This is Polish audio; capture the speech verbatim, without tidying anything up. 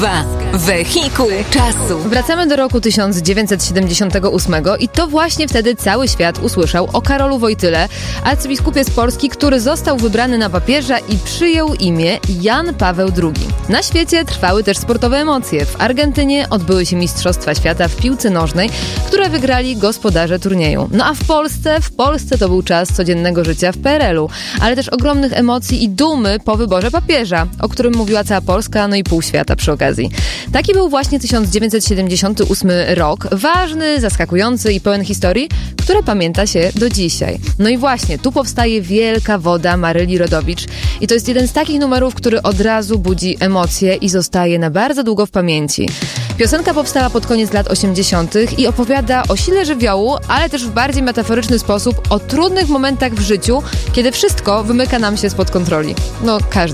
Wehikuł czasu. Wracamy do roku tysiąc dziewięćset siedemdziesiątego ósmego i to właśnie wtedy cały świat usłyszał o Karolu Wojtyle, arcybiskupie z Polski, który został wybrany na papieża i przyjął imię Jan Paweł drugi. Na świecie trwały też sportowe emocje. W Argentynie odbyły się Mistrzostwa Świata w piłce nożnej, które wygrali gospodarze turnieju. No a w Polsce, w Polsce to był czas codziennego życia w P R L u, ale też ogromnych emocji i dumy po wyborze papieża, o którym mówiła cała Polska, no i pół świata przy okazji. Taki był właśnie tysiąc dziewięćset siedemdziesiąty ósmy rok, ważny, zaskakujący i pełen historii, które pamięta się do dzisiaj. No i właśnie, tu powstaje Wielka Woda Maryli Rodowicz i to jest jeden z takich numerów, który od razu budzi emocje i zostaje na bardzo długo w pamięci. Piosenka powstała pod koniec lat osiemdziesiątych i opowiada o sile żywiołu, ale też w bardziej metaforyczny sposób o trudnych momentach w życiu, kiedy wszystko wymyka nam się spod kontroli. No, każdy